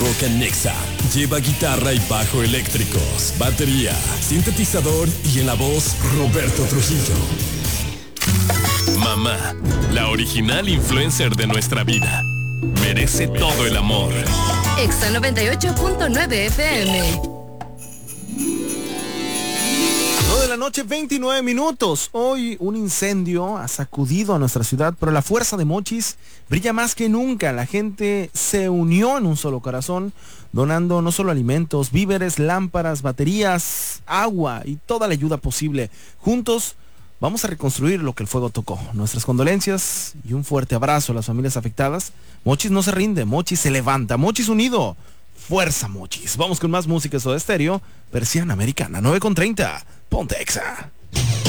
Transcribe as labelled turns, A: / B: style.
A: Rock and Nexa. Lleva guitarra y bajo eléctricos, batería, sintetizador y en la voz Roberto Trujillo. Mamá, la original influencer de nuestra vida. Merece todo el amor.
B: Exa 98.9 FM.
C: 9 de la noche, 29 minutos. Hoy un incendio ha sacudido a nuestra ciudad, pero la fuerza de Mochis brilla más que nunca. La gente se unió en un solo corazón, donando no solo alimentos, víveres, lámparas, baterías, agua y toda la ayuda posible. Juntos vamos a reconstruir lo que el fuego tocó. Nuestras condolencias y un fuerte abrazo a las familias afectadas. Mochis no se rinde, Mochis se levanta, Mochis unido. Fuerza, Mochis. Vamos con más música de Estéreo, Persiana Americana, 9:30. Ponte Exa.